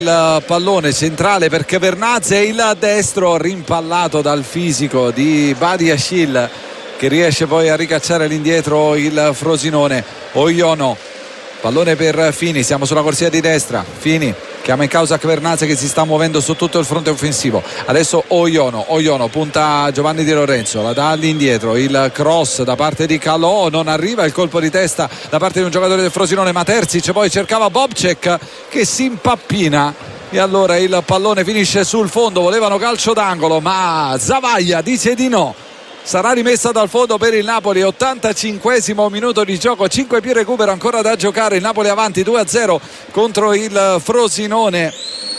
Il pallone centrale per Kevernadze, il destro rimpallato dal fisico di Badiashile, che riesce poi a ricacciare all'indietro il Frosinone. Oiono, pallone per Fini, siamo sulla corsia di destra. Fini chiama in causa Kevernadze che si sta muovendo su tutto il fronte offensivo. Adesso Oiono punta Giovanni Di Lorenzo, la dà all'indietro, il cross da parte di Calò, non arriva, il colpo di testa da parte di un giocatore del Frosinone, ma Terzic poi cercava Bobcek che si impappina e allora il pallone finisce sul fondo. Volevano calcio d'angolo ma Zavaglia dice di no. Sarà rimessa dal fondo per il Napoli. 85esimo minuto di gioco, 5 più recupero ancora da giocare. Il Napoli avanti 2-0 contro il Frosinone.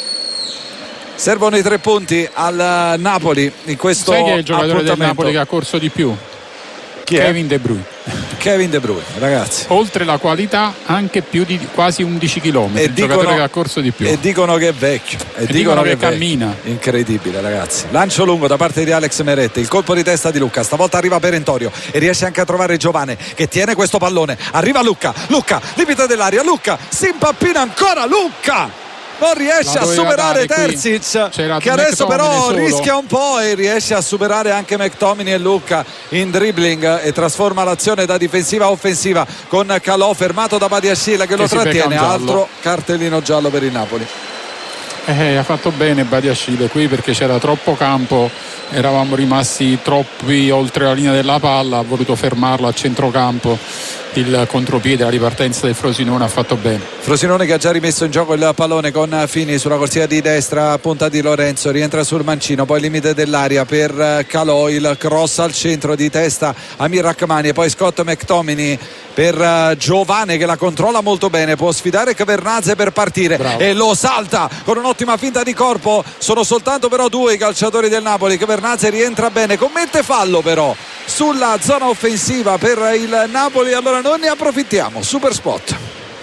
Servono i 3 punti al Napoli in questo appuntamento. Sai chi è il giocatore del Napoli che ha corso di più? Chi è? Kevin De Bruyne. Kevin De Bruyne, ragazzi. Oltre la qualità, anche più di quasi 11 km. Il giocatore che ha corso di più. E dicono che è vecchio. E dicono che cammina. Incredibile, ragazzi. Lancio lungo da parte di Alex Meret. Il colpo di testa di Lucca. Stavolta arriva Perentorio e riesce anche a trovare Giovane che tiene questo pallone. Arriva Lucca, limite dell'area. Lucca si impappina ancora. Lucca non riesce a superare Terzic, che adesso però rischia un po' e riesce a superare anche McTominay e Lucca in dribbling e trasforma l'azione da difensiva a offensiva con Calò fermato da Badiashile che lo trattiene. Altro cartellino giallo per il Napoli. Ha fatto bene Badiashile qui perché c'era troppo campo, eravamo rimasti troppi oltre la linea della palla, ha voluto fermarlo a centrocampo. Il contropiede, la ripartenza del Frosinone ha fatto bene. Frosinone che ha già rimesso in gioco il pallone con Fini sulla corsia di destra, punta di Lorenzo, rientra sul mancino, poi limite dell'area per Calò, il cross al centro di testa Amir Rachmani e poi Scott McTominay per Giovane che la controlla molto bene, può sfidare Kevernadze per partire. Bravo. E lo salta con un'ottima finta di corpo. Sono soltanto però 2 i calciatori del Napoli. Kevernadze rientra bene, commette fallo però sulla zona offensiva per il Napoli. Allora non ne approfittiamo. Super spot.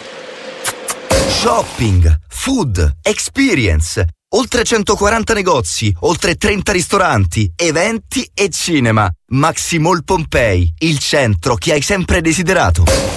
Shopping, food, experience, oltre 140 negozi, oltre 30 ristoranti, eventi e cinema. Maximall Pompei, il centro che hai sempre desiderato.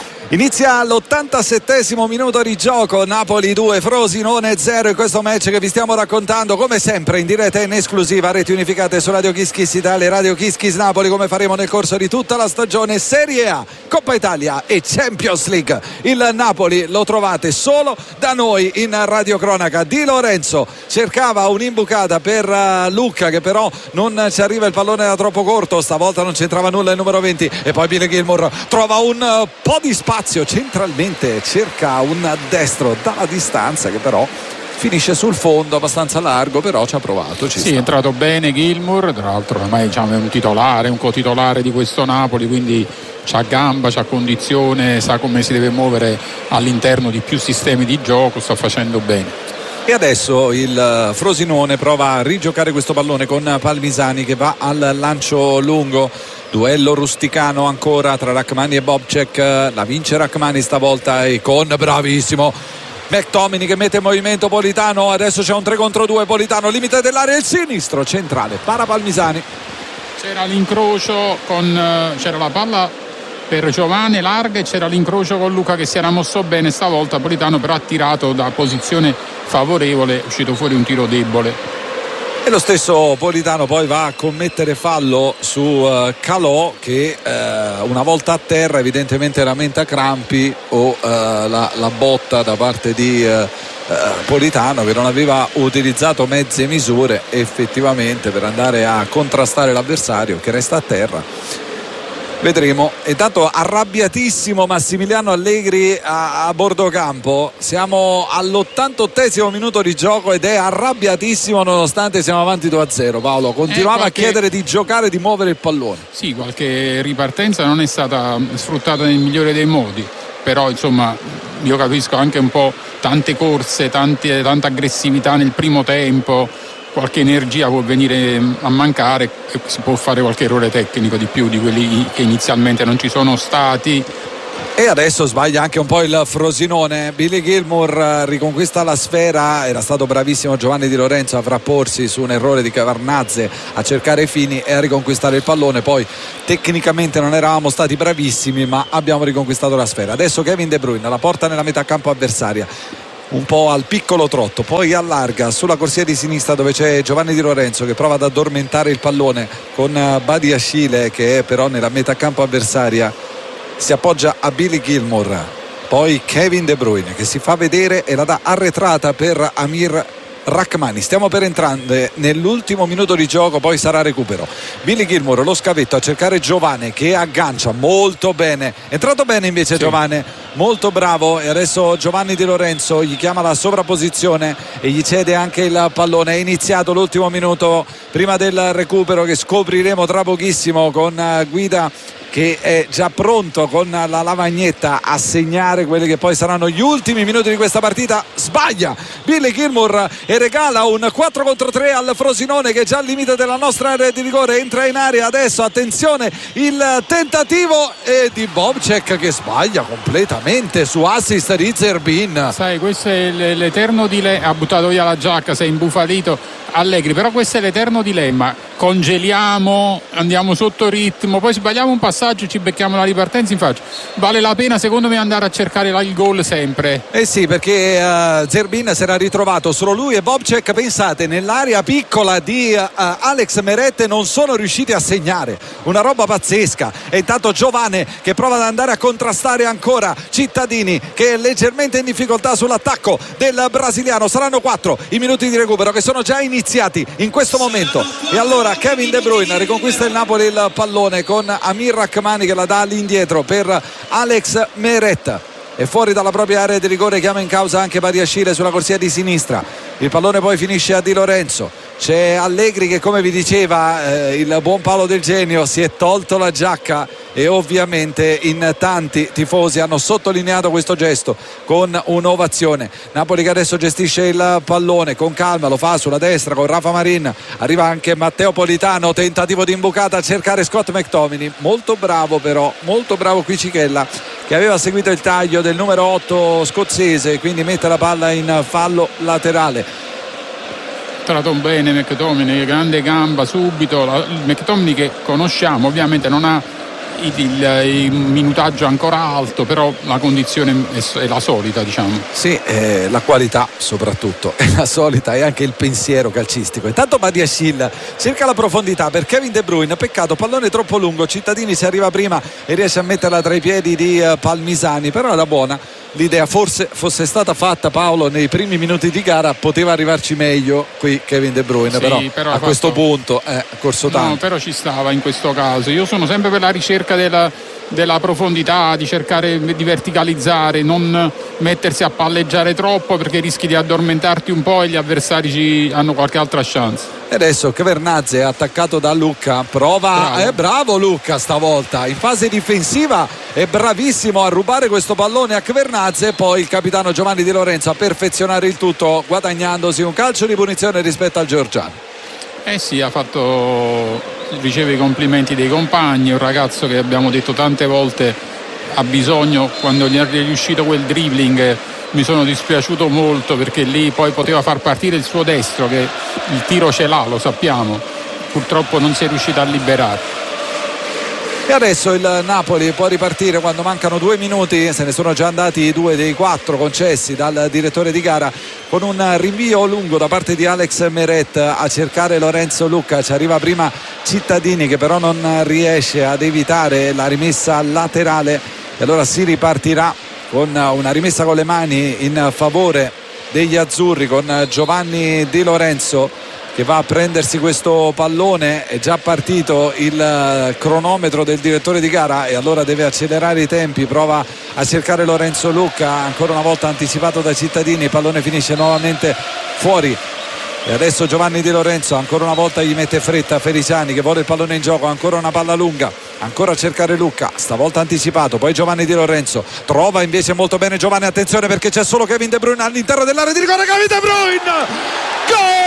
Inizia l'87esimo minuto di gioco, Napoli 2, Frosinone 0 in questo match che vi stiamo raccontando come sempre in diretta e in esclusiva, reti unificate su Radio Kiss Kiss Italia e Radio Kiss Kiss Napoli, come faremo nel corso di tutta la stagione Serie A, Coppa Italia e Champions League. Il Napoli lo trovate solo da noi in radiocronaca. Di Lorenzo cercava un'imbucata per Lucca che però non ci arriva, il pallone era troppo corto, stavolta non c'entrava nulla il numero 20 e poi Billy Gilmour trova un po' di spazio centralmente, cerca un destro dalla distanza che però finisce sul fondo abbastanza largo, però ci ha provato. È entrato bene Gilmour, tra l'altro ormai diciamo, è un titolare, un cotitolare di questo Napoli, quindi c'ha gamba, c'ha condizione, sa come si deve muovere all'interno di più sistemi di gioco, sta facendo bene. E adesso il Frosinone prova a rigiocare questo pallone con Palmisani che va al lancio lungo. Duello rusticano ancora tra Rachmani e Bobcek, la vince Rachmani stavolta e con bravissimo McTominay che mette in movimento Politano. Adesso c'è un 3 contro 2, Politano limite dell'area, il sinistro centrale para Palmisani. C'era l'incrocio c'era la palla per Giovane larga e c'era l'incrocio con Lucca che si era mosso bene stavolta. Politano però ha tirato da posizione favorevole, è uscito fuori un tiro debole. E lo stesso Politano poi va a commettere fallo su Calò che una volta a terra evidentemente lamenta crampi o la botta da parte di Politano che non aveva utilizzato mezze misure effettivamente per andare a contrastare l'avversario che resta a terra. Vedremo. Intanto arrabbiatissimo Massimiliano Allegri a bordo campo. Siamo all'88esimo minuto di gioco ed è arrabbiatissimo nonostante siamo avanti 2-0. Paolo continuava a chiedere di giocare, di muovere il pallone. Sì, qualche ripartenza non è stata sfruttata nel migliore dei modi, però insomma io capisco anche un po' tante corse, tanta aggressività nel primo tempo. Qualche energia può venire a mancare e si può fare qualche errore tecnico di più di quelli che inizialmente non ci sono stati. E adesso sbaglia anche un po' il Frosinone. Billy Gilmour riconquista la sfera, era stato bravissimo Giovanni Di Lorenzo a frapporsi su un errore di Kevernadze a cercare Fini e a riconquistare il pallone. Poi tecnicamente non eravamo stati bravissimi ma abbiamo riconquistato la sfera. Adesso Kevin De Bruyne la porta nella metà campo avversaria, un po' al piccolo trotto, poi allarga sulla corsia di sinistra dove c'è Giovanni Di Lorenzo che prova ad addormentare il pallone con Badiashile, che è però nella metà campo avversaria, si appoggia a Billy Gilmour, poi Kevin De Bruyne che si fa vedere e la dà arretrata per Amir Rachmani. Stiamo per entrare nell'ultimo minuto di gioco, poi sarà recupero. Billy Gilmour, lo scavetto a cercare Giovane che aggancia molto bene, è entrato bene invece sì. Giovane, molto bravo, e adesso Giovanni Di Lorenzo gli chiama la sovrapposizione e gli cede anche il pallone. È iniziato l'ultimo minuto prima del recupero che scopriremo tra pochissimo con Guida che è già pronto con la lavagnetta a segnare quelli che poi saranno gli ultimi minuti di questa partita. Sbaglia Billy Gilmour e regala un 4 contro 3 al Frosinone che è già al limite della nostra area di rigore. Entra in area adesso, attenzione, il tentativo è di Bobcek che sbaglia completamente su assist di Zerbin. Sai, questo è l'eterno dilemma. Ha buttato via la giacca, si è imbufalito Allegri, però questo è l'eterno dilemma: congeliamo, andiamo sotto ritmo, poi sbagliamo un passaggio, ci becchiamo la ripartenza in faccia. Vale la pena secondo me andare a cercare il gol sempre. Eh sì, perché Zerbin si era ritrovato solo lui e Bobcek, pensate, nell'area piccola di Alex Meret, non sono riusciti a segnare, una roba pazzesca. E intanto Giovane che prova ad andare a contrastare ancora Cittadini che è leggermente in difficoltà sull'attacco del brasiliano. Saranno 4 i minuti di recupero che sono già iniziati in questo momento, e allora Kevin De Bruyne riconquista il Napoli il pallone con Amir Rachmani che la dà all'indietro per Alex Meret. E fuori dalla propria area di rigore chiama in causa anche Badiashile sulla corsia di sinistra. Il pallone poi finisce a Di Lorenzo. C'è Allegri che, come vi diceva il buon Paolo Del Genio, si è tolto la giacca e ovviamente in tanti tifosi hanno sottolineato questo gesto con un'ovazione. Napoli che adesso gestisce il pallone con calma, lo fa sulla destra con Rafa Marin, arriva anche Matteo Politano, tentativo di imbucata a cercare Scott McTominay, molto bravo però, molto bravo qui Cichella che aveva seguito il taglio del numero 8 scozzese, quindi mette la palla in fallo laterale. Trattato bene McTominay, grande gamba subito. McTominay che conosciamo ovviamente non ha il minutaggio ancora alto, però la condizione è la solita, diciamo. Sì, la qualità soprattutto è la solita, e anche il pensiero calcistico. Intanto Badiashile cerca la profondità per Kevin De Bruyne, peccato, pallone troppo lungo, Cittadini si arriva prima e riesce a metterla tra i piedi di Palmisani, però era buona l'idea, forse fosse stata fatta, Paolo, nei primi minuti di gara poteva arrivarci meglio qui Kevin De Bruyne, sì, però a questo punto è corso tanto. No, però ci stava in questo caso. Io sono sempre per la ricerca della profondità, di cercare di verticalizzare, non mettersi a palleggiare troppo perché rischi di addormentarti un po' e gli avversari hanno qualche altra chance. E adesso Kvernadze è attaccato da Lucca, prova, bravo Lucca stavolta in fase difensiva, è bravissimo a rubare questo pallone a Kvernadze, poi il capitano Giovanni Di Lorenzo a perfezionare il tutto guadagnandosi un calcio di punizione rispetto al georgiano. Sì, riceve i complimenti dei compagni, un ragazzo che abbiamo detto tante volte ha bisogno, quando gli è riuscito quel dribbling mi sono dispiaciuto molto perché lì poi poteva far partire il suo destro che il tiro ce l'ha, lo sappiamo, purtroppo non si è riuscito a liberare. E adesso il Napoli può ripartire quando mancano 2 minuti, se ne sono già andati 2 dei 4 concessi dal direttore di gara, con un rinvio lungo da parte di Alex Meret a cercare Lorenzo Lucca. Ci arriva prima Cittadini che però non riesce ad evitare la rimessa laterale, e allora si ripartirà con una rimessa con le mani in favore degli azzurri, con Giovanni Di Lorenzo che va a prendersi questo pallone. È già partito il cronometro del direttore di gara e allora deve accelerare i tempi, prova a cercare Lorenzo Lucca, ancora una volta anticipato da Cittadini, il pallone finisce nuovamente fuori. E adesso Giovanni Di Lorenzo ancora una volta gli mette fretta Feliciani che vuole il pallone in gioco, ancora una palla lunga, ancora a cercare Lucca, stavolta anticipato, poi Giovanni Di Lorenzo trova invece molto bene Giovanni, attenzione perché c'è solo Kevin De Bruyne all'interno dell'area di rigore, Kevin De Bruyne, gol!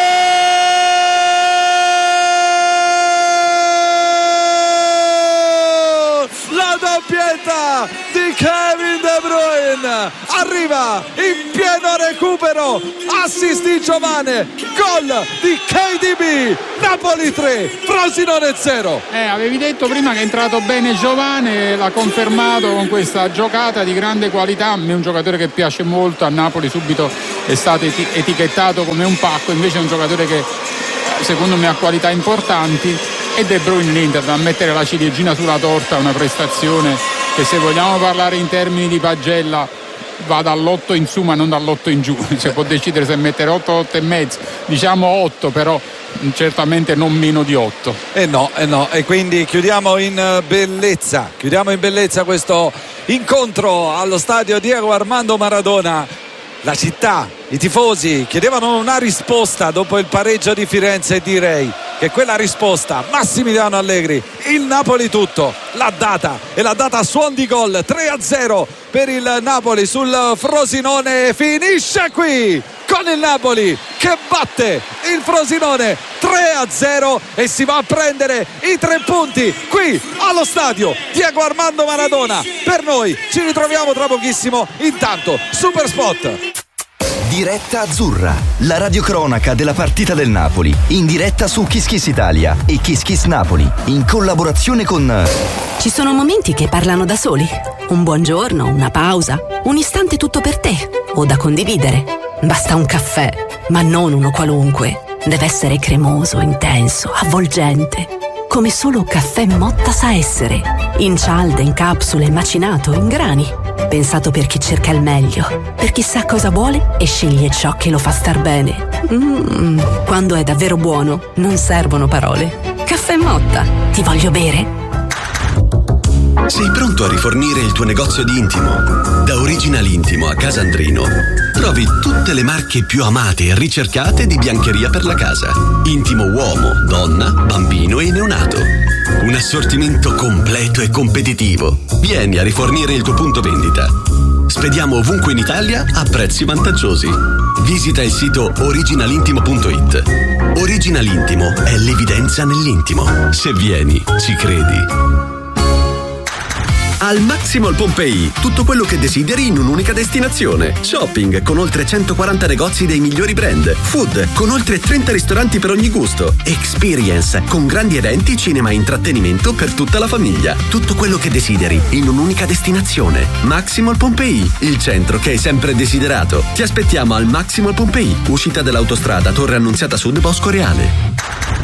la doppietta di Kevin De Bruyne, arriva in pieno recupero, assist di Giovane, gol di KDB, Napoli 3, Frosinone 0. Avevi detto prima che è entrato bene Giovane, l'ha confermato con questa giocata di grande qualità. A me è un giocatore che piace molto, a Napoli subito è stato etichettato come un pacco, invece è un giocatore che secondo me ha qualità importanti, e De Bruyne l'Inter a mettere la ciliegina sulla torta, una prestazione che, se vogliamo parlare in termini di pagella, va dall'8 in su ma non dall'8 in giù, cioè può decidere se mettere 8 e mezzo, diciamo 8, però certamente non meno di 8. E quindi chiudiamo in bellezza questo incontro allo stadio Diego Armando Maradona. La città, i tifosi chiedevano una risposta dopo il pareggio di Firenze, e direi che quella risposta Massimiliano Allegri, il Napoli tutto, l'ha data, e l'ha data a suon di gol. 3-0 per il Napoli sul Frosinone, finisce qui con il Napoli che batte il Frosinone 3-0 e si va a prendere i 3 punti qui allo stadio Diego Armando Maradona. Per noi ci ritroviamo tra pochissimo, intanto Super Spot. Diretta Azzurra, la radiocronaca della partita del Napoli, in diretta su Kiss Kiss Italia e Kiss Kiss Napoli, in collaborazione con... Ci sono momenti che parlano da soli. Un buongiorno, una pausa, un istante tutto per te o da condividere. Basta un caffè, ma non uno qualunque. Deve essere cremoso, intenso, avvolgente, come solo Caffè Motta sa essere. In cialde, in capsule, macinato, in grani. Pensato per chi cerca il meglio, per chi sa cosa vuole e sceglie ciò che lo fa star bene. Quando è davvero buono, non servono parole. Caffè Motta, ti voglio bere? Sei pronto a rifornire il tuo negozio di intimo? Da Original Intimo a Casandrino trovi tutte le marche più amate e ricercate di biancheria per la casa. Intimo uomo, donna, bambino e neonato. Un assortimento completo e competitivo. Vieni a rifornire il tuo punto vendita. Spediamo ovunque in Italia a prezzi vantaggiosi. Visita il sito originalintimo.it. Original Intimo è l'evidenza nell'intimo. Se vieni, ci credi. Al Maximall Pompei, tutto quello che desideri in un'unica destinazione. Shopping con oltre 140 negozi dei migliori brand. Food con oltre 30 ristoranti per ogni gusto. Experience con grandi eventi, cinema e intrattenimento per tutta la famiglia. Tutto quello che desideri in un'unica destinazione. Maximall Pompei, il centro che hai sempre desiderato. Ti aspettiamo al Maximall Pompei, uscita dell'autostrada Torre Annunziata Sud Bosco Reale.